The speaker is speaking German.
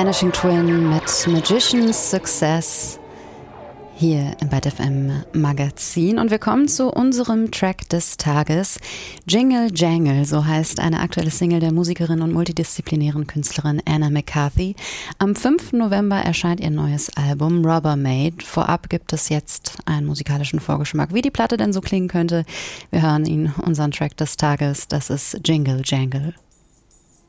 Vanishing Twin mit Magician's Success hier im Bad FM Magazin. Und wir kommen zu unserem Track des Tages. Jingle Jangle, so heißt eine aktuelle Single der Musikerin und multidisziplinären Künstlerin Anna McCarthy. Am 5. November erscheint ihr neues Album Rubbermaid. Vorab gibt es jetzt einen musikalischen Vorgeschmack, wie die Platte denn so klingen könnte. Wir hören ihn, unseren Track des Tages. Das ist Jingle Jangle.